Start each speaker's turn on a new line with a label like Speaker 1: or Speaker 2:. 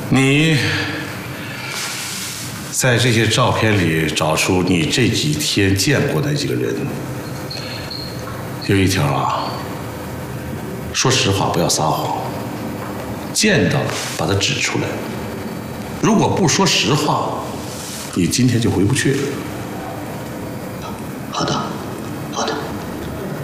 Speaker 1: 你在这些照片里找出你这几天见过的几个人，有一条啊，说实话，不要撒谎，见到了把它指出来。如果不说实话，你今天就回不去了。